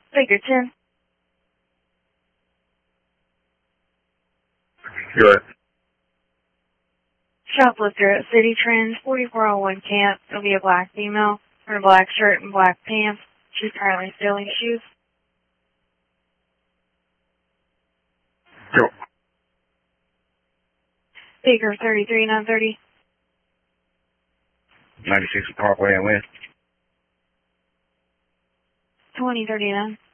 Figure 10. Sure. Shoplifter at City Trends, 4401 Camp. It'll be a black female in a black shirt and black pants. She's currently stealing shoes. Sure. Figure 33930. 96 Parkway and West. 2039.